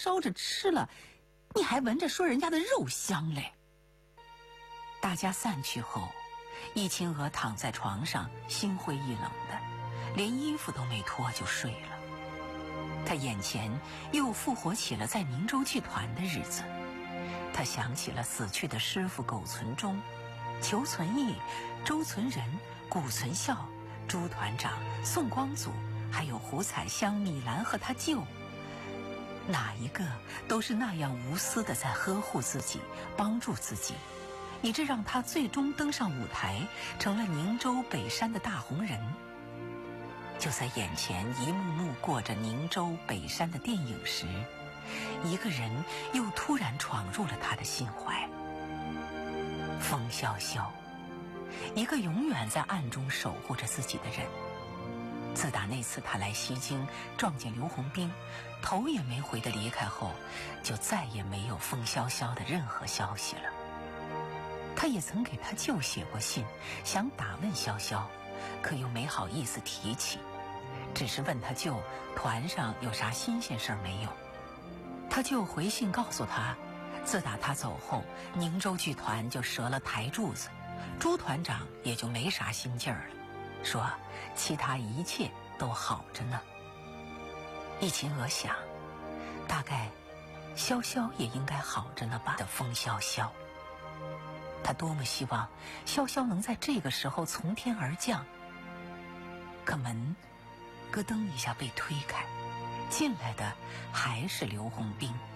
烧着吃了，你还闻着说人家的肉香嘞。大家散去后，易秦娥躺在床上，心灰意冷的，连衣服都没脱就睡了。她眼前又复活起了在宁州剧团的日子，她想起了死去的师傅苟存忠、裘存义、周存仁、顾存孝、朱团长、宋光祖，还有胡彩香、米兰和他舅，哪一个都是那样无私的在呵护自己，帮助自己，以致让他最终登上舞台，成了宁州北山的大红人。就在眼前一幕幕过着宁州北山的电影时，一个人又突然闯入了他的心怀。风萧萧，一个永远在暗中守护着自己的人。自打那次他来西京撞见刘洪兵，头也没回地离开后，就再也没有风萧萧的任何消息了。他也曾给他舅写过信，想打问萧萧，可又没好意思提起，只是问他舅团上有啥新鲜事儿没有。他舅回信告诉他，自打他走后，宁州剧团就折了台柱子，朱团长也就没啥心劲儿了，说其他一切都好着呢。易秦娥想，大概萧萧也应该好着呢吧。的风萧萧，他多么希望萧萧能在这个时候从天而降。可门咯噔一下被推开，进来的还是刘洪兵。